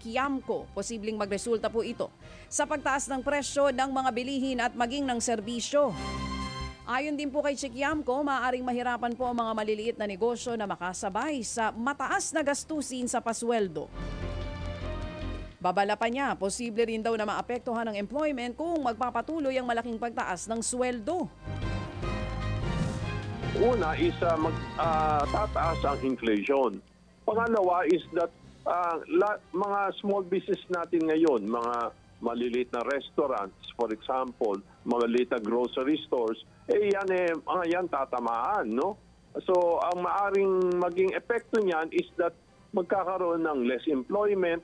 Kiamco. Posibleng magresulta po ito sa pagtaas ng presyo ng mga bilihin at maging ng serbisyo. Ayon din po kay Kiamco, maaaring mahirapan po ang mga maliliit na negosyo na makasabay sa mataas na gastusin sa pasweldo. Babala pa niya, posible rin daw na maapektuhan ng employment kung magpapatuloy ang malaking pagtaas ng sweldo. Una is tataas ang inflation. Pangalawa is that mga small business natin ngayon, mga maliliit na restaurants, for example, mga maliliit na grocery stores, yan tatamaan, no? So, ang maaring maging epekto niyan is that magkakaroon ng less employment.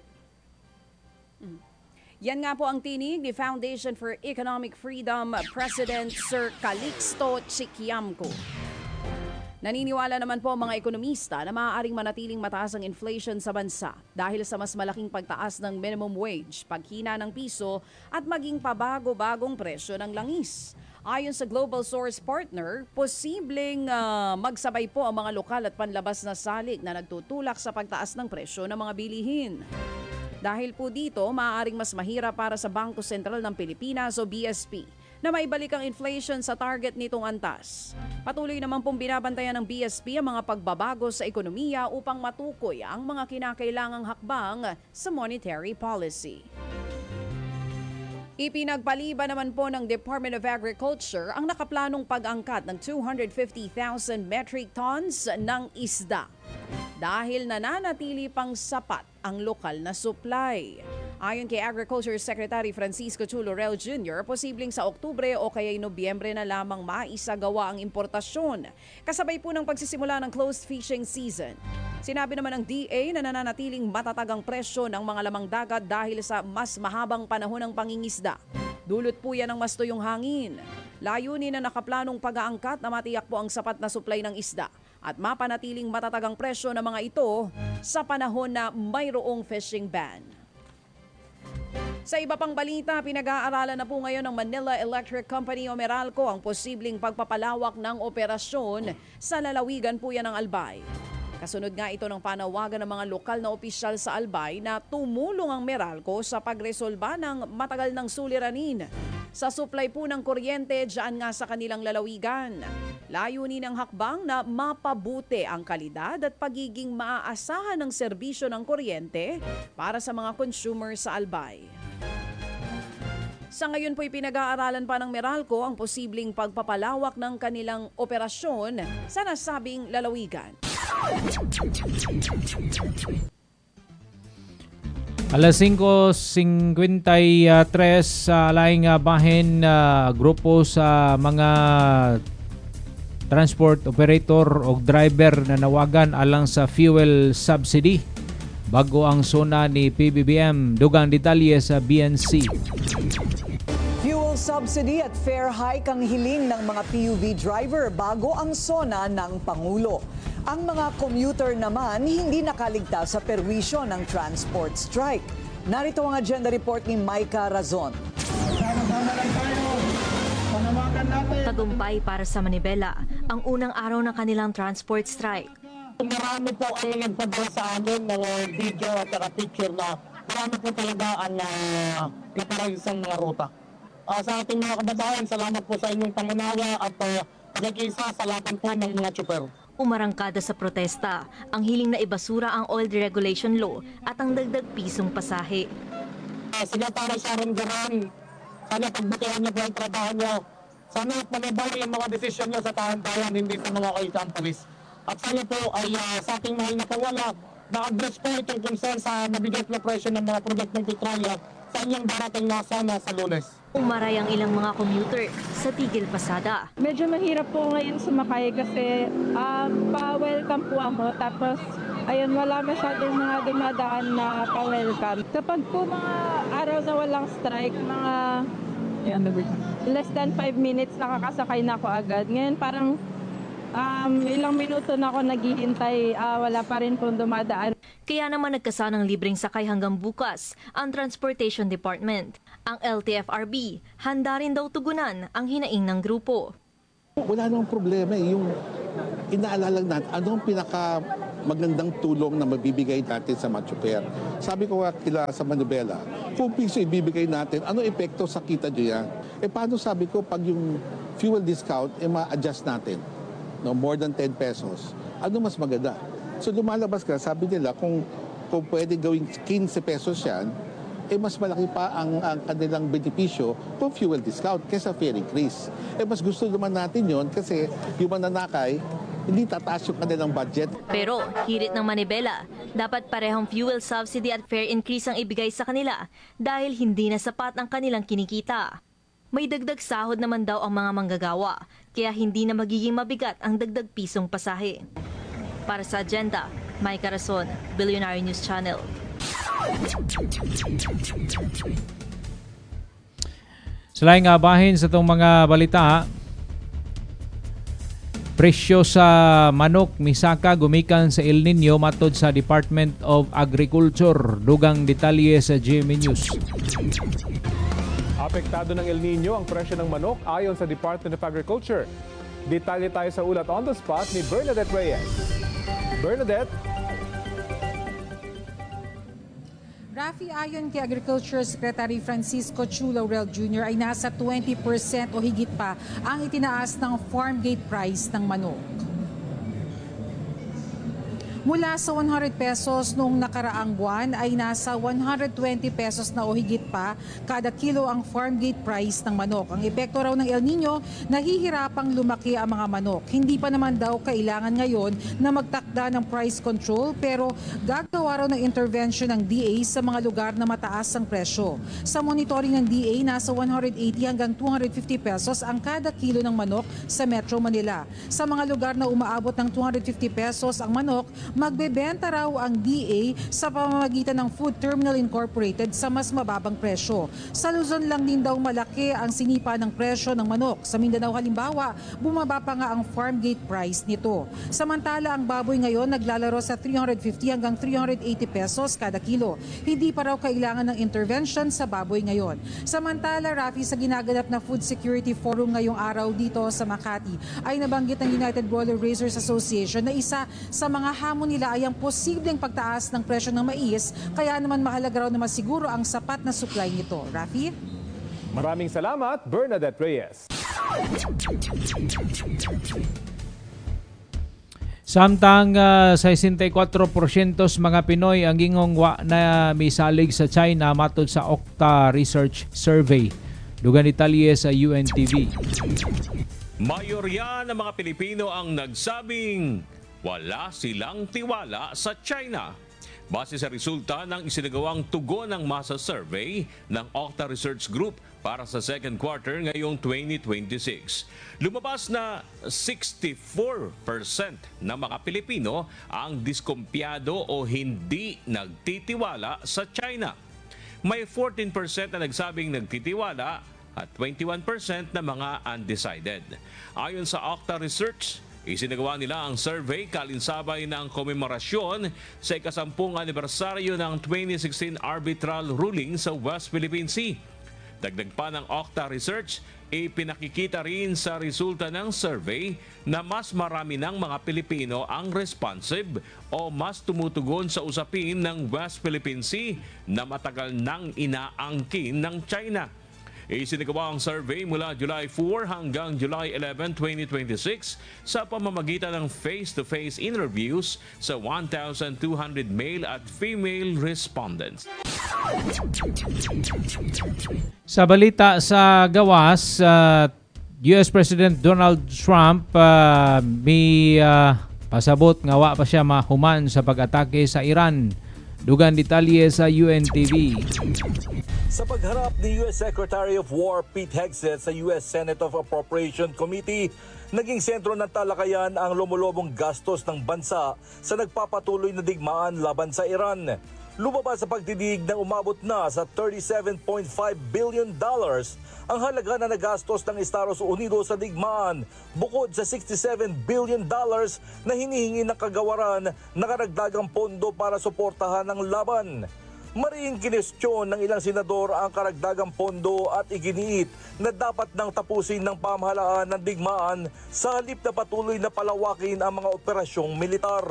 Yan nga po ang tinig ni Foundation for Economic Freedom President Sir Calixto Chiquiamco. Naniniwala naman po ang mga ekonomista na maaaring manatiling mataas ang inflation sa bansa dahil sa mas malaking pagtaas ng minimum wage, paghina ng piso at maging pabago-bagong presyo ng langis. Ayon sa Global Source Partner, posibleng magsabay po ang mga lokal at panlabas na salik na nagtutulak sa pagtaas ng presyo ng mga bilihin. Dahil po dito, maaaring mas mahirap para sa Bangko Sentral ng Pilipinas o BSP na maibalik ang inflation sa target nitong antas. Patuloy naman pong binabantayan ng BSP ang mga pagbabago sa ekonomiya upang matukoy ang mga kinakailangang hakbang sa monetary policy. Ipinagpaliban naman po ng Department of Agriculture ang nakaplanong pag-angkat ng 250,000 metric tons ng isda dahil nananatili pang sapat ang lokal na supply. Ayon kay Agriculture Secretary Francisco Chulo Rel Jr., posibleng sa Oktubre o kaya Nobyembre na lamang maisagawa ang importasyon, kasabay po ng pagsisimula ng closed fishing season. Sinabi naman ng DA na nananatiling matatag ang presyo ng mga lamang dagat dahil sa mas mahabang panahon ng pangingisda. Dulot po yan ng mas tuyong hangin. Layunin na nakaplanong pag-aangkat na matiyak po ang sapat na supply ng isda at mapanatiling matatag ang presyo ng mga ito sa panahon na mayroong fishing ban. Sa iba pang balita, pinag-aaralan na po ngayon ng Manila Electric Company o Meralco ang posibleng pagpapalawak ng operasyon sa lalawigan po yan ng Albay. Kasunod nga ito ng panawagan ng mga lokal na opisyal sa Albay na tumulong ang Meralco sa pagresolba ng matagal ng suliranin sa supply po ng kuryente dyan nga sa kanilang lalawigan. Layunin ng hakbang na mapabuti ang kalidad at pagiging maaasahan ng serbisyo ng kuryente para sa mga consumer sa Albay. Sa ngayon po'y pinag-aaralan pa ng Meralco ang posibleng pagpapalawak ng kanilang operasyon sa nasabing lalawigan. Alas 5:53 sa laing bahin, grupo sa mga transport operator o driver na nawagan alang sa fuel subsidy bago ang sona ni PBBM. Dugang detalye sa BNC. Fuel subsidy at fare hike ang hiling ng mga PUV driver bago ang sona ng Pangulo. Ang mga commuter naman hindi nakaligtas sa perwisyo ng transport strike. Narito ang agenda report ni Micah Razon. Tagumpay para sa Manibela, ang unang araw ng kanilang transport strike. Marami po ang nagpadala sa amin ng video at picture na marami po talaga ang kaparagisang mga ruta. Sa ating mga kababayan, salamat po sa inyong pangunawa at pag-iisa sa lahat po ng mga tsuper. Umarangkada sa protesta, ang hiling na ibasura ang oil deregulation law at ang dagdag pisong pasahe. Sila para sa Rondoran, sana pagbutihan niyo po ang trabaho niyo. Sana manibaw yung mga desisyon niyo sa tahan-tahan, hindi sa mga kaitang pulis. At sana po ay sa ating mahal na kawala, na-address po itong concern sa nabigat na presyo ng mga produktong petrolya sa inyong darating na sana sa Lunes. Umaray ang ilang mga commuter sa tigil pasada. Medyo mahirap po ngayon sumakay kasi pa-welcome po ako. Tapos ayun, wala masyadong mga dumadaan na pa-welcome. Kapag po mga araw na walang strike, mga less than 5 minutes nakakasakay na ako agad. Ngayon parang ilang minuto na ako naghihintay, wala pa rin pong dumadaan. Kaya naman nagkasanang libreng sakay hanggang bukas ang Transportation Department. Ang LTFRB, handa rin daw tugunan ang hinaing ng grupo. Wala namang problema yung inaalala natin, anong magandang tulong na mabibigay natin sa Machuper. Sabi ko nga kila sa Manibela, kung piso ibibigay natin, ano epekto sa kita nyo yan? Paano sabi ko pag yung fuel discount, ma-adjust natin? No, more than 10 pesos. Ano mas maganda? So lumalabas ka, sabi nila, kung pwede gawing 15 pesos yan, mas malaki pa ang kanilang benepisyo kung fuel discount kaysa fare increase. Mas gusto naman natin yon kasi yung mananakay, hindi tataas yung kanilang budget. Pero hirit ng Manibela, dapat parehong fuel subsidy at fare increase ang ibigay sa kanila dahil hindi na sapat ang kanilang kinikita. May dagdag sahod naman daw ang mga manggagawa, kaya hindi na magiging mabigat ang dagdag pisong pasahe. Para sa Agenda, Mike Carason, Billionaire News Channel. Sa laing bahin sa itong mga balita, presyo sa manok misaka gumikan sa El Nino matod sa Department of Agriculture. Dugang detalye sa GMA News. Apektado ng El Nino ang presyo ng manok ayon sa Department of Agriculture. Detalye tayo sa ulat on the spot ni Bernadette Reyes. Bernadette? Rafi, ayon kay Agriculture Secretary Francisco Chu Laurel Jr. ay nasa 20% o higit pa ang itinaas ng farm gate price ng manok. Mula sa 100 pesos noong nakaraang buwan ay nasa 120 pesos na o higit pa kada kilo ang farm gate price ng manok. Ang epekto raw ng El Nino, nahihirapang lumaki ang mga manok. Hindi pa naman daw kailangan ngayon na magtakda ng price control pero gagawa raw ng intervention ng DA sa mga lugar na mataas ang presyo. Sa monitoring ng DA, nasa 180 hanggang 250 pesos ang kada kilo ng manok sa Metro Manila. Sa mga lugar na umaabot ng 250 pesos ang manok, magbebenta raw ang DA sa pamamagitan ng Food Terminal Incorporated sa mas mababang presyo. Sa Luzon lang din daw malaki ang sinipa ng presyo ng manok. Sa Mindanao halimbawa, bumaba pa nga ang farm gate price nito. Samantala, ang baboy ngayon naglalaro sa 350 hanggang 380 pesos kada kilo. Hindi pa raw kailangan ng intervention sa baboy ngayon. Samantala, Rafi, sa ginaganap na Food Security Forum ngayong araw dito sa Makati, ay nabanggit ng United Broiler Raisers Association na isa sa mga hamon nila ay ang posibleng pagtaas ng presyo ng mais, kaya naman mahalaga raw na masiguro ang sapat na supply nito. Rafi? Maraming salamat, Bernadette Reyes. Samtang 64% mga Pinoy ang gingong wa na misalig sa China matod sa Okta Research Survey. Dugan detalye sa UNTV. Mayorya ng mga Pilipino ang nagsabing wala silang tiwala sa China. Base sa resulta ng isinagawang tugon ng masa survey ng Okta Research Group para sa second quarter ngayong 2026. Lumabas na 64% ng mga Pilipino ang diskumpiyado o hindi nagtitiwala sa China. May 14% na nagsabing nagtitiwala at 21% na mga undecided. Ayon sa Okta Research, isinagawa nila ang survey kalinsabay ng komemorasyon sa ika-10 anibersaryo ng 2016 arbitral ruling sa West Philippine Sea. Dagdag pa ng Okta Research, ipinakikita rin sa resulta ng survey na mas marami ng mga Pilipino ang responsive o mas tumutugon sa usapin ng West Philippine Sea na matagal nang inaangkin ng China. Isinagawa ang survey mula July 4 hanggang July 11, 2026 sa pamamagitan ng face-to-face interviews sa 1,200 male at female respondents. Sa balita sa gawas, US President Donald Trump may pasabot nga wa pa siya mahuman sa pag-atake sa Iran. Dugan detalye sa UNTV. Sa pagharap ni U.S. Secretary of War Pete Hegseth sa U.S. Senate of Appropriation Committee, naging sentro ng talakayan ang lumulubong gastos ng bansa sa nagpapatuloy na digmaan laban sa Iran. Lumabas sa pagdidig na umabot na sa $37.5 billion ang halaga na nagastos ng Estados Unidos sa digmaan, bukod sa $67 billion na hinihingi ng kagawaran na karagdagang pondo para suportahan ang laban. Mariing kinestyon ng ilang senador ang karagdagang pondo at iginiit na dapat nang tapusin ng pamahalaan ng digmaan sa halip na patuloy na palawakin ang mga operasyong militar.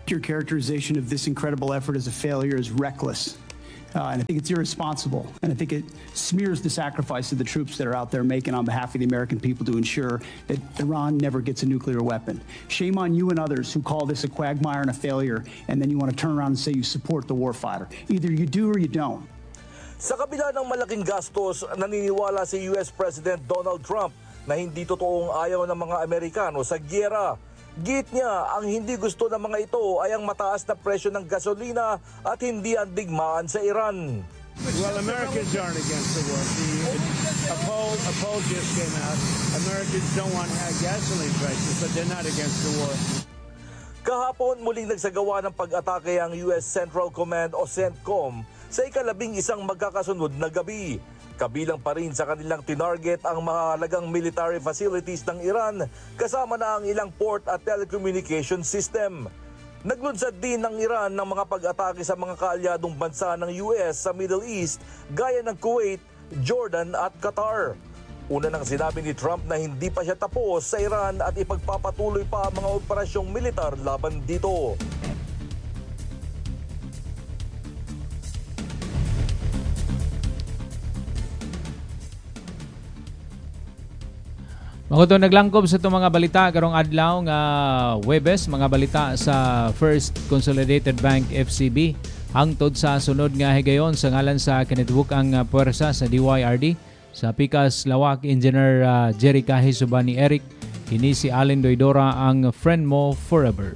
Your characterization of this incredible effort as a failure is reckless. And I think it's irresponsible. And I think it smears the sacrifice of the troops that are out there making on behalf of the American people to ensure that Iran never gets a nuclear weapon. Shame on you and others who call this a quagmire and a failure, and then you want to turn around and say you support the warfighter. Either you do or you don't. Sa kabila ng malaking gastos, naniniwala si US President Donald Trump na hindi totoong ayaw ng mga Amerikano sa giyera. Git niya, ang hindi gusto ng mga ito ay ang mataas na presyo ng gasolina at hindi ang digmaan sa Iran. Well, Americans aren't against the war. A poll just came out. Americans don't want high gasoline prices, but they're not against the war. Kahapon muling nagsagawa ng pag-atake ang US Central Command o CENTCOM sa ika-11 magkakasunod na gabi. Kabilang pa rin sa kanilang tinarget ang mahalagang military facilities ng Iran, kasama na ang ilang port at telecommunication system. Naglunsad din ng Iran ng mga pag-atake sa mga kaalyadong bansa ng US sa Middle East gaya ng Kuwait, Jordan at Qatar. Una nang sinabi ni Trump na hindi pa siya tapos sa Iran at ipagpapatuloy pa ang mga operasyong militar laban dito. Maguto naglangkob sa itong mga balita karong adlaw nga Huwebes, mga balita sa First Consolidated Bank FCB hangtod sa sunod nga higayon sa ngalan sa kinitibuk-ang puwersa sa DYRD sa Pikas Lawak Engineer Jerry Kahis uban ni Eric, kini si Allen Doidora ang friend mo forever.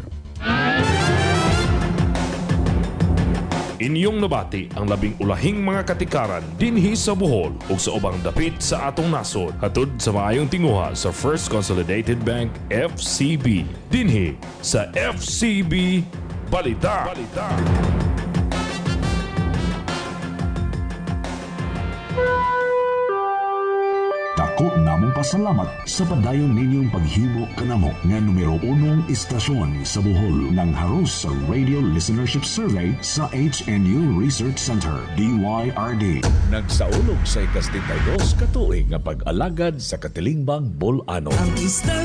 Inyong nabati ang labing ulahing mga katikaran dinhi sa Bohol ug sa ubang dapit sa atong nasod hatod sa maayong tinguha sa First Consolidated Bank FCB dinhi sa FCB Balita. Dako namong pasalamat sa padayon ninyong paghimo kanamo nga numero 1 istasyon sa Bohol ng haros sa Radio Listenership Survey sa HNU Research Center, DYRD. Nagsaulog sa ikas-32 katuig nga pag-alagad sa Katilingbang Bolano. Ang